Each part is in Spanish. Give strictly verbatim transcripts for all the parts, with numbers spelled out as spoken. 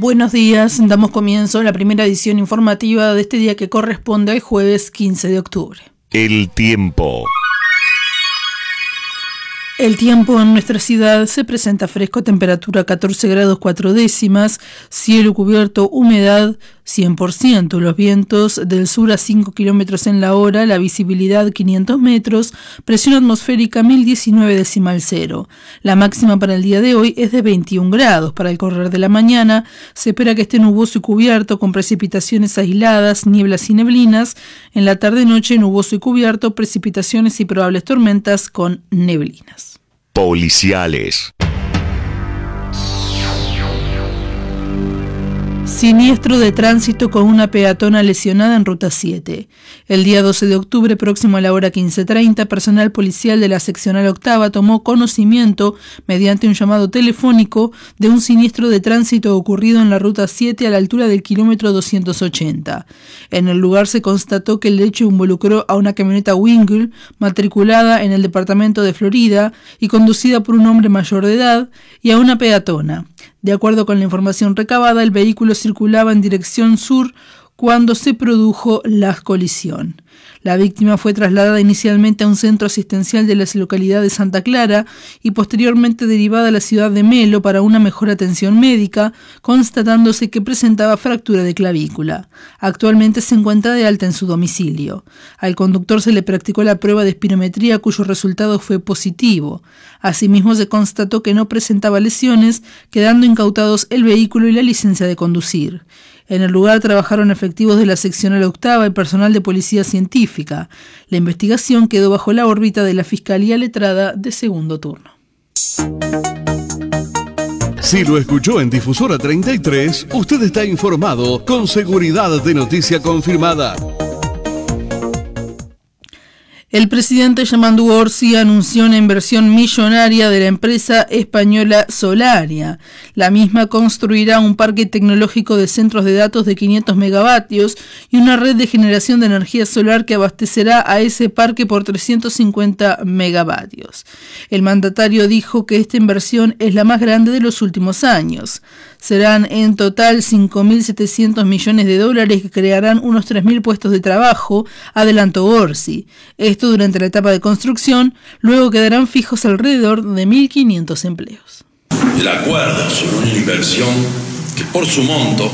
Buenos días, damos comienzo a la primera edición informativa de este día que corresponde al jueves quince de octubre. El tiempo. El tiempo en nuestra ciudad se presenta fresco, temperatura catorce grados cuatro décimas, cielo cubierto, humedad cien por ciento, los vientos del sur a cinco kilómetros en la hora, la visibilidad quinientos metros, presión atmosférica mil diecinueve decimal cero. La máxima para el día de hoy es de veintiún grados. Para el correr de la mañana se espera que esté nuboso y cubierto con precipitaciones aisladas, nieblas y neblinas. En la tarde-noche nuboso y cubierto, precipitaciones y probables tormentas con neblinas. Policiales. Siniestro de tránsito con una peatona lesionada en Ruta siete. El día doce de octubre, próximo a la hora quince treinta, personal policial de la seccional octava tomó conocimiento, mediante un llamado telefónico, de un siniestro de tránsito ocurrido en la Ruta siete a la altura del kilómetro doscientos ochenta. En el lugar se constató que el hecho involucró a una camioneta Wingle, matriculada en el departamento de Florida y conducida por un hombre mayor de edad, y a una peatona. De acuerdo con la información recabada, el vehículo circulaba en dirección sur cuando se produjo la colisión. La víctima fue trasladada inicialmente a un centro asistencial de la localidad de Santa Clara y posteriormente derivada a la ciudad de Melo para una mejor atención médica, constatándose que presentaba fractura de clavícula. Actualmente se encuentra de alta en su domicilio. Al conductor se le practicó la prueba de espirometría, cuyo resultado fue positivo. Asimismo, se constató que no presentaba lesiones, quedando incautados el vehículo y la licencia de conducir. En el lugar trabajaron efectivos de la seccional octava y personal de policía científica. La investigación quedó bajo la órbita de la Fiscalía Letrada de segundo turno. Si lo escuchó en Difusora treinta y tres, usted está informado con seguridad de noticia confirmada. El presidente Yamandu Orsi anunció una inversión millonaria de la empresa española Solaria. La misma construirá un parque tecnológico de centros de datos de quinientos megavatios y una red de generación de energía solar que abastecerá a ese parque por trescientos cincuenta megavatios. El mandatario dijo que esta inversión es la más grande de los últimos años. Serán en total cinco mil setecientos millones de dólares que crearán unos tres mil puestos de trabajo, adelantó Orsi. Esto durante la etapa de construcción, luego quedarán fijos alrededor de mil quinientos empleos. El acuerdo sobre una inversión que por su monto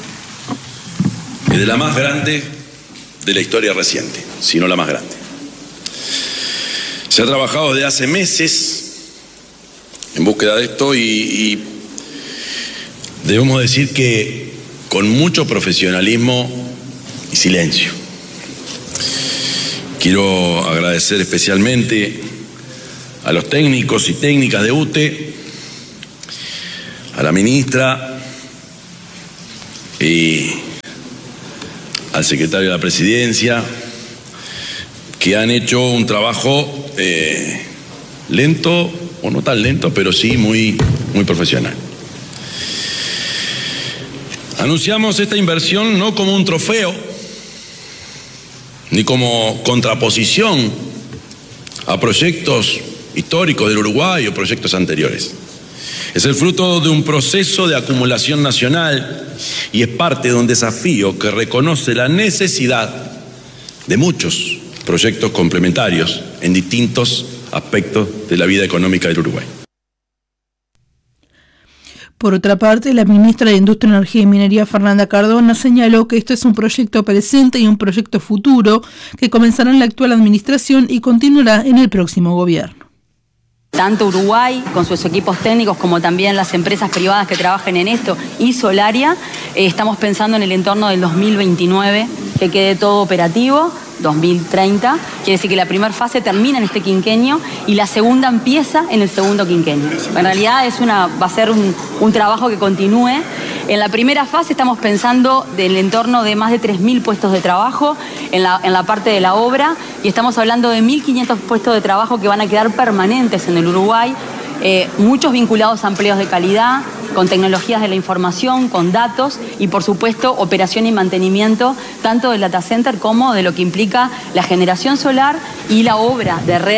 es de la más grande de la historia reciente, si no la más grande. Se ha trabajado desde hace meses en búsqueda de esto y, y debemos decir que con mucho profesionalismo y silencio. Quiero agradecer especialmente a los técnicos y técnicas de U T E, a la ministra y al secretario de la Presidencia, que han hecho un trabajo eh, lento, o no tan lento, pero sí muy, muy profesional. Anunciamos esta inversión no como un trofeo, ni como contraposición a proyectos históricos del Uruguay o proyectos anteriores. Es el fruto de un proceso de acumulación nacional y es parte de un desafío que reconoce la necesidad de muchos proyectos complementarios en distintos aspectos de la vida económica del Uruguay. Por otra parte, la ministra de Industria, Energía y Minería, Fernanda Cardona, señaló que esto es un proyecto presente y un proyecto futuro que comenzará en la actual administración y continuará en el próximo gobierno. Tanto Uruguay, con sus equipos técnicos, como también las empresas privadas que trabajen en esto, y Solaria, eh, estamos pensando en el entorno del dos mil veintinueve, que quede todo operativo, dos mil treinta, quiere decir que la primera fase termina en este quinquenio y la segunda empieza en el segundo quinquenio. En realidad es una, va a ser un, un trabajo que continúe. En la primera fase estamos pensando del entorno de más de tres mil puestos de trabajo en la, en la parte de la obra y estamos hablando de mil quinientos puestos de trabajo que van a quedar permanentes en el Uruguay, eh, muchos vinculados a empleos de calidad, con tecnologías de la información, con datos y por supuesto operación y mantenimiento tanto del data center como de lo que implica la generación solar y la obra de red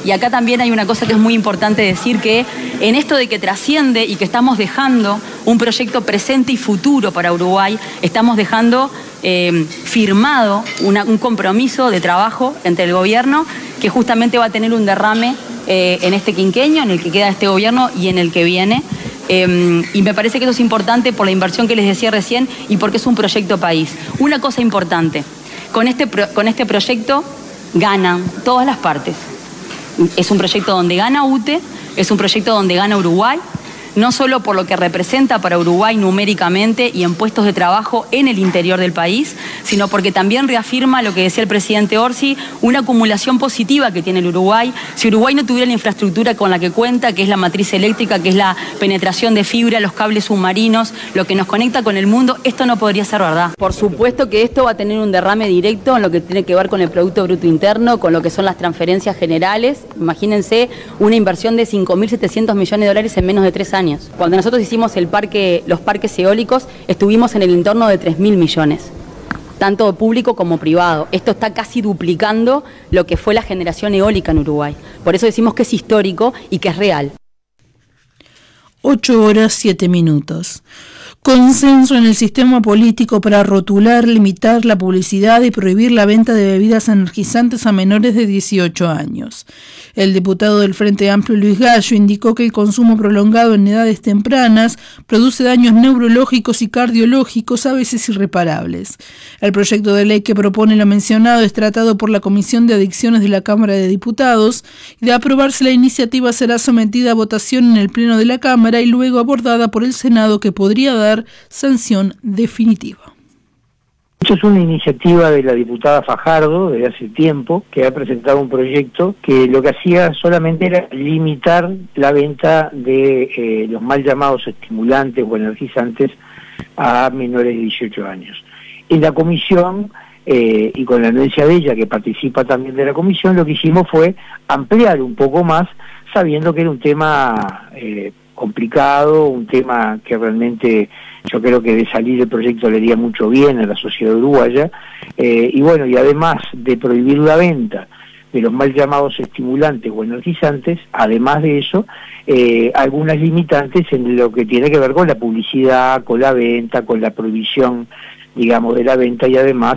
Y acá también hay una cosa que es muy importante decir, que en esto de que trasciende y que estamos dejando un proyecto presente y futuro para Uruguay, estamos dejando eh, firmado una, un compromiso de trabajo entre el gobierno que justamente va a tener un derrame eh, en este quinquenio, en el que queda este gobierno y en el que viene. Eh, y me parece que eso es importante por la inversión que les decía recién y porque es un proyecto país. Una cosa importante, con este, pro, con este proyecto ganan todas las partes. Es un proyecto donde gana U T E, es un proyecto donde gana Uruguay, no solo por lo que representa para Uruguay numéricamente y en puestos de trabajo en el interior del país, sino porque también reafirma lo que decía el presidente Orsi, una acumulación positiva que tiene el Uruguay. Si Uruguay no tuviera la infraestructura con la que cuenta, que es la matriz eléctrica, que es la penetración de fibra, los cables submarinos, lo que nos conecta con el mundo, esto no podría ser verdad. Por supuesto que esto va a tener un derrame directo en lo que tiene que ver con el Producto Bruto Interno, con lo que son las transferencias generales. Imagínense una inversión de cinco mil setecientos millones de dólares en menos de tres años. Cuando nosotros hicimos el parque, los parques eólicos, estuvimos en el entorno de tres mil millones, tanto público como privado. Esto está casi duplicando lo que fue la generación eólica en Uruguay. Por eso decimos que es histórico y que es real. ocho horas siete minutos. Consenso en el sistema político para rotular, limitar la publicidad y prohibir la venta de bebidas energizantes a menores de dieciocho años. El diputado del Frente Amplio, Luis Gallo, indicó que el consumo prolongado en edades tempranas produce daños neurológicos y cardiológicos, a veces irreparables. El proyecto de ley que propone lo mencionado es tratado por la Comisión de Adicciones de la Cámara de Diputados y de aprobarse la iniciativa será sometida a votación en el Pleno de la Cámara y luego abordada por el Senado, que podría dar sanción definitiva. Esto es una iniciativa de la diputada Fajardo de hace tiempo, que ha presentado un proyecto que lo que hacía solamente era limitar la venta de eh, los mal llamados estimulantes o energizantes a menores de dieciocho años. En la comisión, eh, y con la anuencia de ella, que participa también de la comisión, lo que hicimos fue ampliar un poco más, sabiendo que era un tema eh, complicado, un tema que realmente yo creo que de salir el proyecto le haría mucho bien a la sociedad uruguaya, eh, y bueno, y además de prohibir la venta de los mal llamados estimulantes o energizantes, además de eso, eh, algunas limitantes en lo que tiene que ver con la publicidad, con la venta, con la prohibición, digamos, de la venta, y además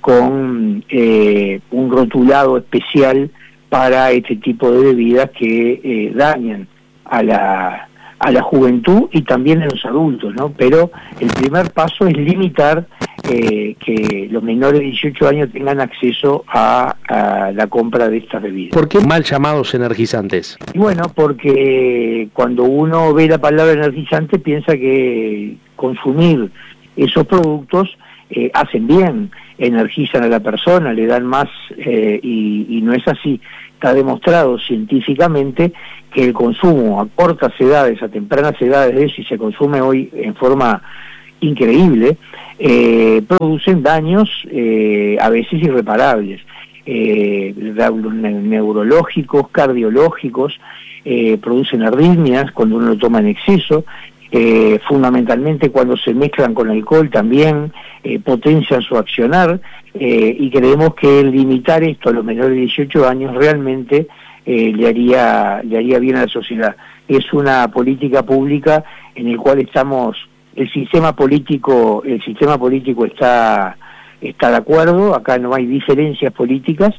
con eh, un rotulado especial para este tipo de bebidas que eh, dañan a la a la juventud y también a los adultos, ¿no? Pero el primer paso es limitar eh, que los menores de dieciocho años tengan acceso a, a la compra de estas bebidas. ¿Por qué mal llamados energizantes? Y bueno, porque cuando uno ve la palabra energizante piensa que consumir esos productos eh, hacen bien, energizan a la persona, le dan más, eh, y, y no es así. Está demostrado científicamente que el consumo a cortas edades, a tempranas edades de eso, y se consume hoy en forma increíble, eh, producen daños eh, a veces irreparables, eh, neurológicos, cardiológicos, eh, producen arritmias cuando uno lo toma en exceso, eh, fundamentalmente cuando se mezclan con alcohol también eh, potencian su accionar, eh, y creemos que limitar esto a los menores de dieciocho años realmente eh, le haría le haría bien a la sociedad. Es una política pública en el cual estamos, el sistema político, el sistema político está, está de acuerdo, acá no hay diferencias políticas.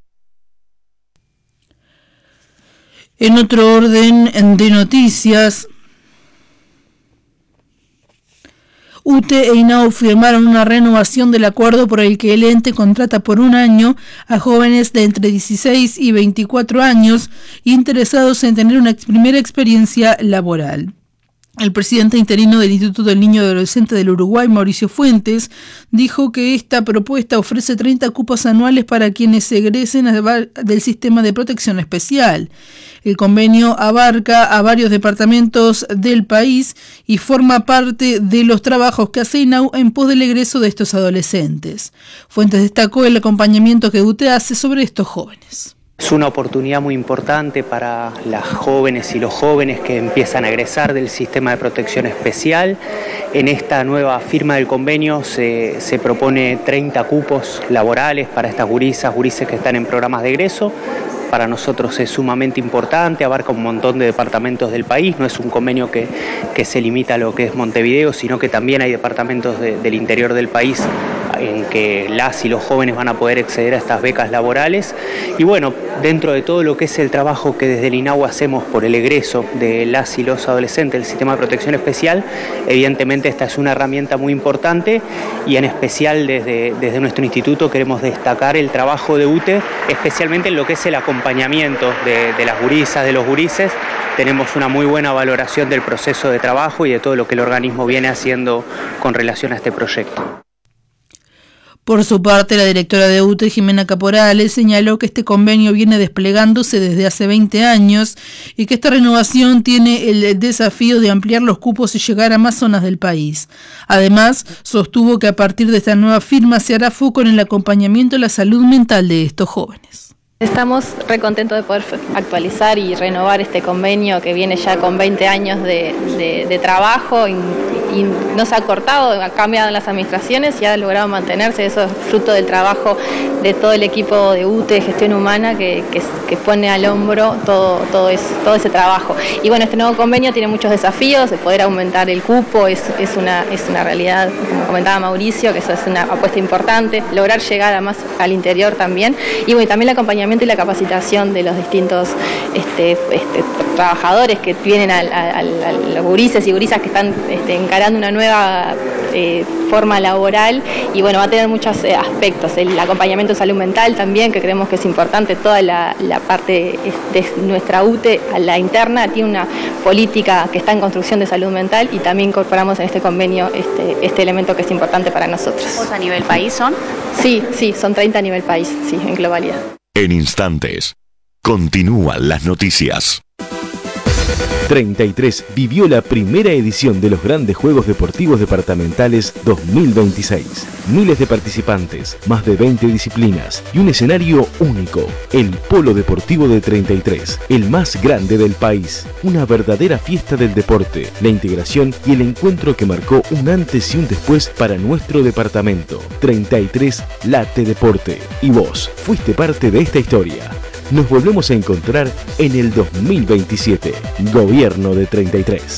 En otro orden de noticias, U T E e INAU firmaron una renovación del acuerdo por el que el ente contrata por un año a jóvenes de entre dieciséis y veinticuatro años interesados en tener una primera experiencia laboral. El presidente interino del Instituto del Niño y Adolescente del Uruguay, Mauricio Fuentes, dijo que esta propuesta ofrece treinta cupos anuales para quienes egresen del sistema de protección especial. El convenio abarca a varios departamentos del país y forma parte de los trabajos que hace INAU en pos del egreso de estos adolescentes. Fuentes destacó el acompañamiento que U T E hace sobre estos jóvenes. Es una oportunidad muy importante para las jóvenes y los jóvenes que empiezan a egresar del sistema de protección especial. En esta nueva firma del convenio se, se propone treinta cupos laborales para estas gurisas, gurises que están en programas de egreso. para nosotros es sumamente importante, abarca un montón de departamentos del país, no es un convenio que, que se limita a lo que es Montevideo, sino que también hay departamentos de, del interior del país en que las y los jóvenes van a poder acceder a estas becas laborales. Y bueno, dentro de todo lo que es el trabajo que desde el INAU hacemos por el egreso de las y los adolescentes del sistema de protección especial, evidentemente esta es una herramienta muy importante y en especial desde, desde nuestro instituto queremos destacar el trabajo de U T E, especialmente en lo que es el acompañamiento de, de las gurisas, de los gurises. Tenemos una muy buena valoración del proceso de trabajo y de todo lo que el organismo viene haciendo con relación a este proyecto. Por su parte, la directora de U T E, Jimena Caporales, señaló que este convenio viene desplegándose desde hace veinte años y que esta renovación tiene el desafío de ampliar los cupos y llegar a más zonas del país. Además, sostuvo que a partir de esta nueva firma se hará foco en el acompañamiento a la salud mental de estos jóvenes. Estamos re contentos de poder actualizar y renovar este convenio que viene ya con veinte años de, de, de trabajo y, y no se ha cortado, ha cambiado en las administraciones y ha logrado mantenerse. Eso es fruto del trabajo de todo el equipo de U T E, Gestión Humana, que, que, que pone al hombro todo, todo, es, todo ese trabajo. Y bueno, este nuevo convenio tiene muchos desafíos, de poder aumentar el cupo, es, es, una, es una realidad, como comentaba Mauricio, que eso es una apuesta importante, lograr llegar a más al interior también. Y bueno, y también el acompañamiento y la capacitación de los distintos este, este, trabajadores que vienen a, a, a los gurises y gurisas que están este, encarando una nueva eh, forma laboral y bueno, va a tener muchos eh, aspectos, el acompañamiento de salud mental también, que creemos que es importante, toda la, la parte de nuestra U T E a la interna tiene una política que está en construcción de salud mental y también incorporamos en este convenio este, este elemento que es importante para nosotros. ¿A nivel país son? Sí, sí, son treinta a nivel país, sí, en globalidad. En instantes, continúan las noticias. treinta y tres vivió la primera edición de los Grandes Juegos Deportivos Departamentales dos mil veintiséis. Miles de participantes, más de veinte disciplinas y un escenario único. El Polo Deportivo de treinta y tres, el más grande del país. Una verdadera fiesta del deporte, la integración y el encuentro que marcó un antes y un después para nuestro departamento. treinta y tres Late Deporte. Y vos fuiste parte de esta historia. Nos volvemos a encontrar en el dos mil veintisiete. Gobierno de treinta y tres.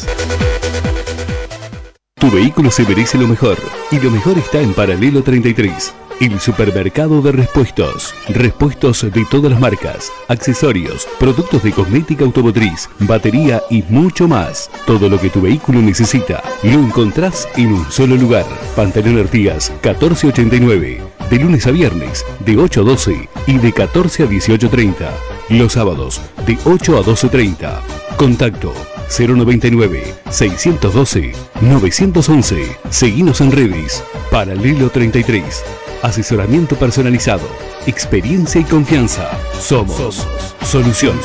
Tu vehículo se merece lo mejor, y lo mejor está en Paralelo treinta y tres. El supermercado de repuestos. Repuestos de todas las marcas, accesorios, productos de cosmética automotriz, batería y mucho más. Todo lo que tu vehículo necesita lo encontrás en un solo lugar. Pantalón Artigas catorce ochenta y nueve. De lunes a viernes, de ocho a doce y de catorce a dieciocho treinta. Los sábados, de ocho a doce treinta. Contacto cero noventa y nueve, seiscientos doce, novecientos once. Seguinos en redes. Paralelo treinta y tres. Asesoramiento personalizado, experiencia y confianza. Somos, Somos. Solución.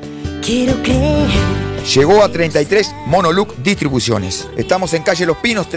Quiero creer. Llegó a treinta y tres Monoluc Distribuciones. Estamos en calle Los Pinos